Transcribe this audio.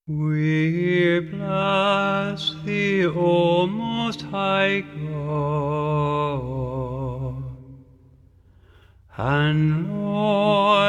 We bless thee, O Most High God and Lord